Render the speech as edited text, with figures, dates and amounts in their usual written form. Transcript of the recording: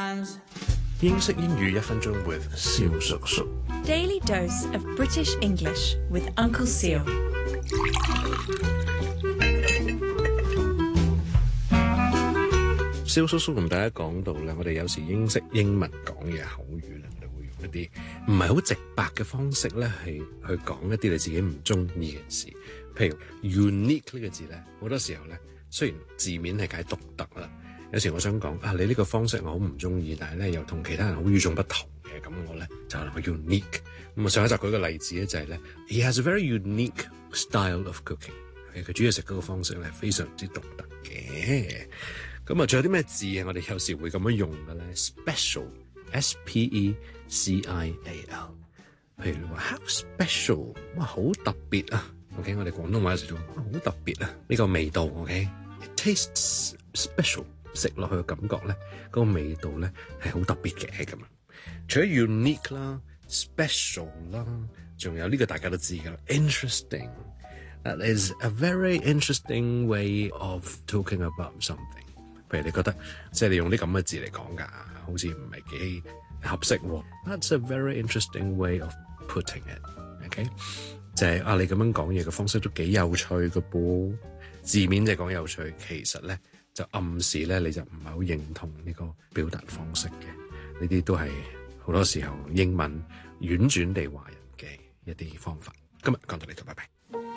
英式英語1分鐘 with 蕭叔叔。 Daily dose of British English with Uncle Seal. 蕭叔叔同大家講到咧，我哋有時英式英文講嘢口語咧，我哋會用一啲唔係好直白嘅方式咧，係去講一啲你自己唔中意嘅事。譬如 unique 呢個字咧，好多時候咧，雖然字面係解獨特啦，有時我想講你呢個方式我好唔中意，但係咧又同其他人好與眾不同嘅，咁我咧就係 unique。咁上一集舉個例子咧就係咧 ，He has a very unique style of cooking。佢煮嘢食嗰個方式咧非常之獨特嘅。咁仲有啲咩字我哋有時會咁樣用嘅咧 ？Special，S-P-E-C-I-A-L。譬如你話 How special， 哇，好特別啊 ！OK， 我哋廣東話有時都好特別啊，呢個味道 OK。It tastes special， 食落去嘅感覺咧，嗰個味道咧係好特別嘅咁啊。除咗 unique 啦、special 啦，仲有呢個大家都知㗎啦 ，interesting。That is a very interesting way of talking about something。譬如你覺得即係你用啲咁嘅字嚟講㗎，好似唔係幾合適喎。That's a very interesting way of putting it。OK， 就係你咁樣講嘢嘅方式都幾有趣嘅噃。字面就講有趣，其實咧就暗示咧你就唔係好認同呢個表達方式嘅。呢啲都係好多時候英文婉轉地話人嘅一啲方法。今日講到呢度，拜拜。